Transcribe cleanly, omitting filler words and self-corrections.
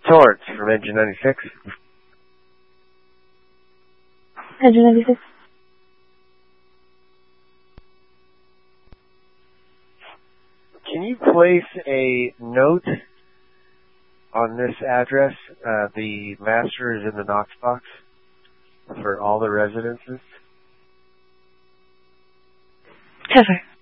Torrance from Engine 96. Engine 96. Can you place a note on this address? The master is in the Knox box for all the residences. Yes, sir.